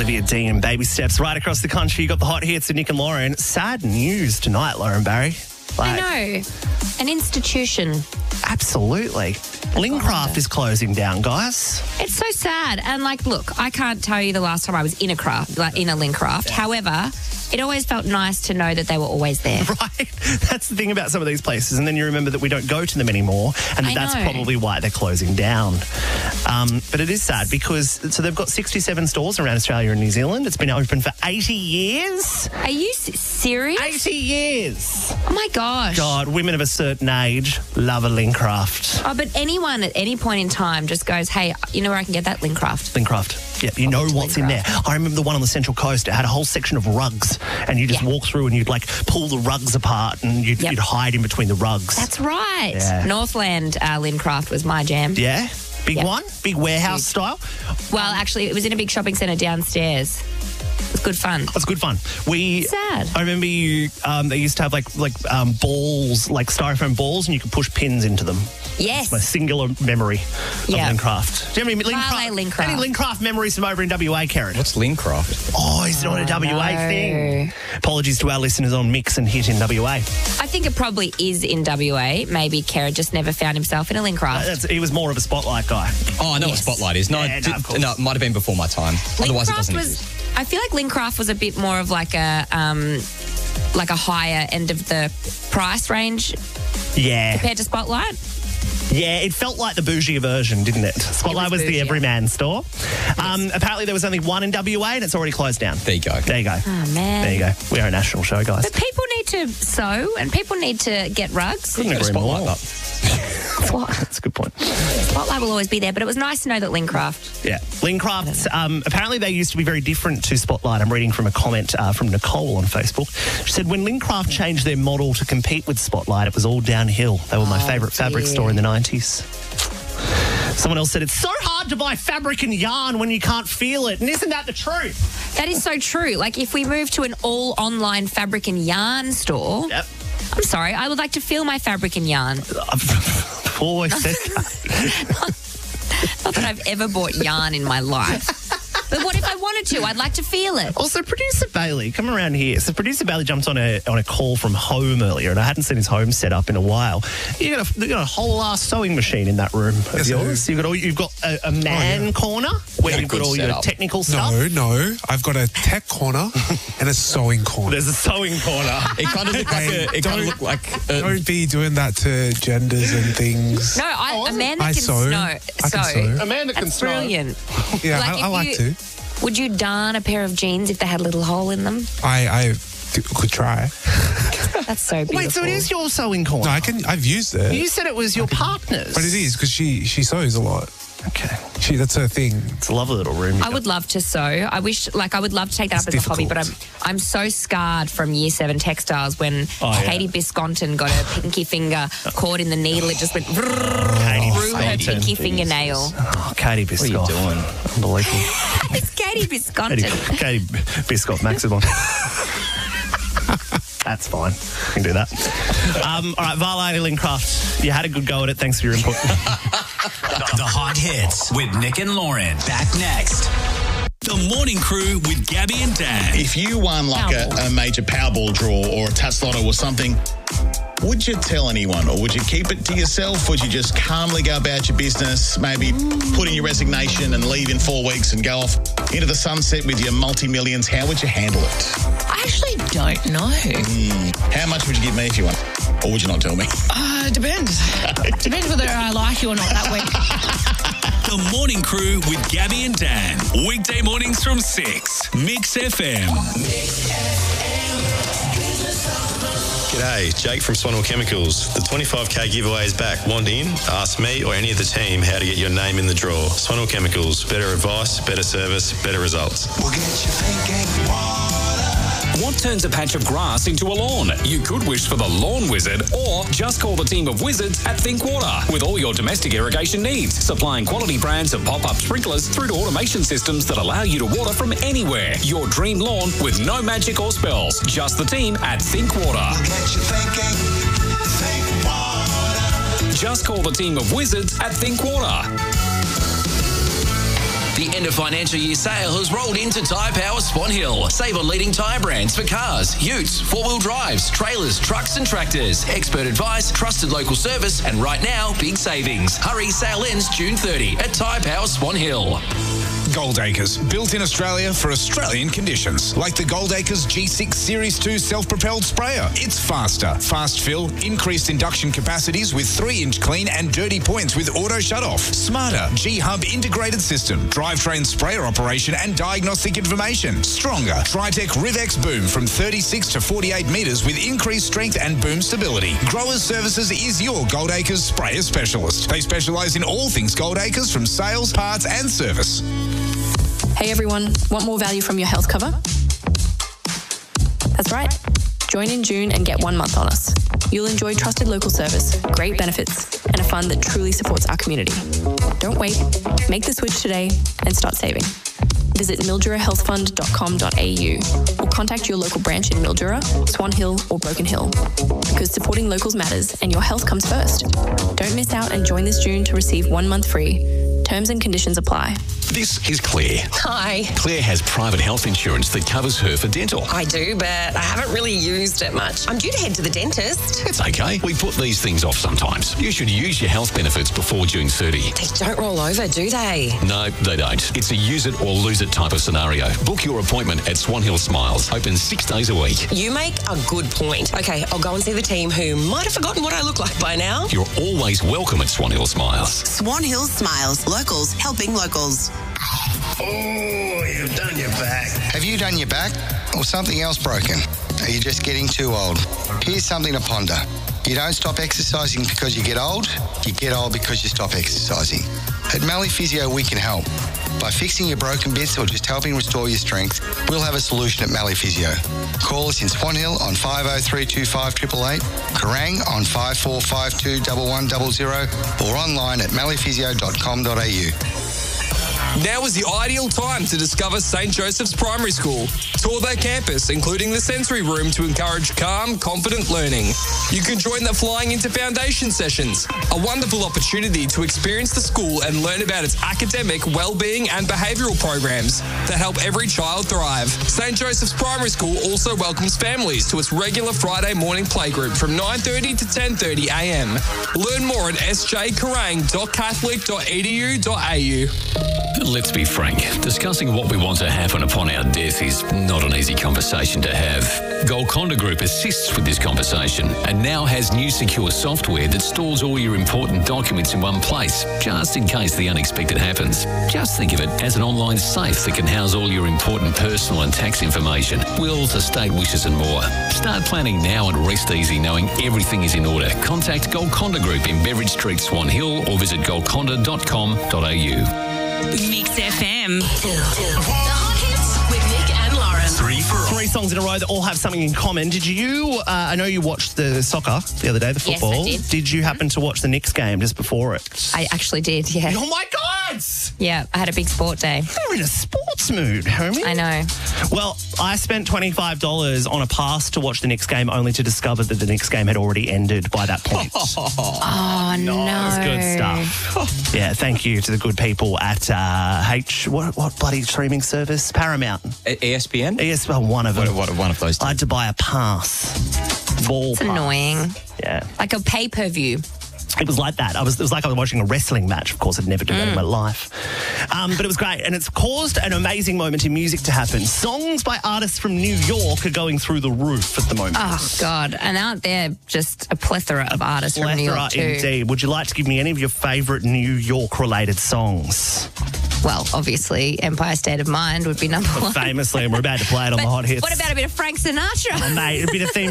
Olivia Dean, Baby Steps, right across the country. You got the hot hits of Nick and Lauren. Sad news tonight, Lauren Barry. I know. An institution. Absolutely. Lincraft is closing down, guys. It's so sad. And, look, I can't tell you the last time I was in a Lincraft. Yeah. However, it always felt nice to know that they were always there. Right. That's the thing about some of these places. And then you remember that we don't go to them anymore. And that's probably why they're closing down. But it is sad because, so they've got 67 stores around Australia and New Zealand. It's been open for 80 years. Are you serious? 80 years. Oh, my gosh. God, women of a certain age love a Lincraft. Oh, but anyone at any point in time just goes, hey, you know where I can get that? Lincraft. Lincraft. Yep, you know what's in there. I remember the one on the Central Coast. It had a whole section of rugs, and you just walk through and you'd pull the rugs apart and you'd hide in between the rugs. That's right. Yeah. Northland Lincraft was my jam. Yeah? Big one? Big warehouse style? Well, actually, it was in a big shopping centre downstairs. It was good fun. It was good fun. Sad. I remember they used to have balls, styrofoam balls, and you could push pins into them. Yes. My singular memory of Lincraft. Do you have any Lincraft? Any Lincraft memories from over in WA, Karen? What's Lincraft? Oh, it's not a WA thing. Apologies to our listeners on Mix and Hit in WA. I think it probably is in WA. Maybe Karen just never found himself in a Lincraft. He was more of a Spotlight guy. Oh, I know what Spotlight is. No, it might have been before my time. Otherwise, it doesn't exist. I feel like Lincraft was a bit more of a higher end of the price range. Yeah. Compared to Spotlight. Yeah, it felt like the bougie version, didn't it? Spotlight was the everyman store. Yes. Apparently there was only one in WA and it's already closed down. There you go. Oh, man. There you go. We are a national show, guys. But people need to sew and people need to get rugs. Couldn't agree more. That's a good point. Spotlight will always be there, but it was nice to know that Lincraft. Yeah. Lincraft, apparently they used to be very different to Spotlight. I'm reading from a comment from Nicole on Facebook. She said, when Lincraft changed their model to compete with Spotlight, it was all downhill. They were my favourite fabric store in the 90s. Someone else said, it's so hard to buy fabric and yarn when you can't feel it. And isn't that the truth? That is so true. If we move to an all-online fabric and yarn store... Yep. I'm sorry, I would like to feel my fabric and yarn. I've always said that. Not that I've ever bought yarn in my life. But what if I wanted to? I'd like to feel it. Also, Producer Bailey, come around here. So Producer Bailey jumped on a call from home earlier, and I hadn't seen his home set up in a while. You got a whole ass sewing machine in that room of yours. You've got a man corner where you've got all your technical stuff. No, I've got a tech corner and a sewing corner. There's a sewing corner. It kind of looked like. Don't be doing that to genders and things. No, a man that can sew. A man that can sew. That's brilliant. Yeah, I like to. Would you darn a pair of jeans if they had a little hole in them? I could try. That's so beautiful. Wait, so it is your sewing corner? No, I've used it. You said it was your partner's. But it is, because she sews a lot. Okay. That's her thing. It's a lovely little room. I would love to sew. I wish, I would love to take that up as a hobby, but I'm so scarred from Year 7 textiles when Katie Biscontin got her pinky finger caught in the needle. It just went through her pinky fingernail. Oh, Katie Biscott. What are you doing? Unbelievable. It's Katie Biscontin. Katie Biscott Maximum. That's fine. We can do that. All right, Varley Lincraft, you had a good go at it. Thanks for your input. The Hot Hits with Nick and Lauren. Back next. The Morning Crew with Gabby and Dan. If you won a major Powerball draw or a touch lotto or something, would you tell anyone or would you keep it to yourself? Would you just calmly go about your business, maybe put in your resignation and leave in 4 weeks and go off into the sunset with your multi-millions? How would you handle it? I actually don't know. How much would you give me if you won? Or would you not tell me? Depends. Depends whether I like you or not that week. The Morning Crew with Gabby and Dan. Weekday mornings from 6. Mix FM. G'day, Jake from Swanwell Chemicals. The 25k giveaway is back. Want in? Ask me or any of the team how to get your name in the draw. Swanwell Chemicals. Better advice, better service, better results. We'll get you thinking water. What turns a patch of grass into a lawn? You could wish for the Lawn Wizard or just call the team of wizards at Think Water with all your domestic irrigation needs, supplying quality brands of pop-up sprinklers through to automation systems that allow you to water from anywhere. Your dream lawn with no magic or spells. Just the team at Think Water. We'll get you thinking, Think Water. Just call the team of wizards at Think Water. The end of financial year sale has rolled into Tyre Power Swan Hill. Save on leading tyre brands for cars, utes, four-wheel drives, trailers, trucks and tractors. Expert advice, trusted local service, and right now, big savings. Hurry, sale ends June 30 at Tyre Power Swan Hill. Goldacres, built in Australia for Australian conditions. Like the Goldacres G6 Series 2 self-propelled sprayer. It's faster, fast fill, increased induction capacities with 3-inch clean and dirty points with auto shut-off. Smarter, G-Hub integrated system, drivetrain sprayer operation and diagnostic information. Stronger, Tritec Rivex boom from 36 to 48 metres with increased strength and boom stability. Growers Services is your Goldacres sprayer specialist. They specialise in all things Goldacres from sales, parts and service. Hey everyone, want more value from your health cover? That's right. Join in June and get 1 month on us. You'll enjoy trusted local service, great benefits, and a fund that truly supports our community. Don't wait. Make the switch today and start saving. Visit mildurahealthfund.com.au or contact your local branch in Mildura, Swan Hill or Broken Hill. Because supporting locals matters and your health comes first. Don't miss out and join this June to receive 1 month free. Terms and conditions apply. This is Claire. Hi. Claire has private health insurance that covers her for dental. I do, but I haven't really used it much. I'm due to head to the dentist. It's okay. We put these things off sometimes. You should use your health benefits before June 30. They don't roll over, do they? No, they don't. It's a use it or lose it type of scenario. Book your appointment at Swan Hill Smiles. Open 6 days a week. You make a good point. Okay, I'll go and see the team who might have forgotten what I look like by now. You're always welcome at Swan Hill Smiles. Swan Hill Smiles. Locals helping locals. Oh, you've done your back. Have you done your back or something else broken? Are you just getting too old? Here's something to ponder. You don't stop exercising because you get old because you stop exercising. At Mallee Physio, we can help. By fixing your broken bits or just helping restore your strength, we'll have a solution at Mallee Physio. Call us in Swan Hill on 50325888, Kerrang on 54521100 or online at malleephysio.com.au. Now is the ideal time to discover St. Joseph's Primary School. Tour their campus, including the sensory room, to encourage calm, confident learning. You can join the Flying into Foundation sessions, a wonderful opportunity to experience the school and learn about its academic, well-being and behavioural programs that help every child thrive. St. Joseph's Primary School also welcomes families to its regular Friday morning playgroup from 9:30 to 10:30 a.m. Learn more at sjkerrang.catholic.edu.au. Let's be frank, discussing what we want to happen upon our death is not an easy conversation to have. Golconda Group assists with this conversation and now has new secure software that stores all your important documents in one place, just in case the unexpected happens. Just think of it as an online safe that can house all your important personal and tax information, wills, estate wishes and more. Start planning now and rest easy knowing everything is in order. Contact Golconda Group in Beveridge Street, Swan Hill or visit golconda.com.au. Mix FM. The hot hits with Nick and Lauren. 3 songs in a row that all have something in common. Did you, I know you watched the soccer the other day, the football. Yes, I did. Did you happen to watch the Knicks game just before it? I actually did, yeah. Oh my God! Yeah, I had a big sport day. You're in a sports mood, homie. I know. Well, I spent $25 on a pass to watch the Knicks game only to discover that the Knicks game had already ended by that point. Oh, no. It was good stuff. Yeah, thank you to the good people at what bloody streaming service? Paramount. ESPN? ESPN, one of them. One of those two. I had to buy a pass. It's annoying. Yeah. Like a pay-per-view. It was like that. It was like I was watching a wrestling match. Of course, I'd never do that in my life. But it was great. And it's caused an amazing moment in music to happen. Songs by artists from New York are going through the roof at the moment. Oh, God. And aren't there just a plethora of artists from New York, too? Indeed. Would you like to give me any of your favourite New York-related songs? Well, obviously, Empire State of Mind would be number one. Famously, and we're about to play it on the Hot Hits. What about a bit of Frank Sinatra? Oh, mate, a bit of theme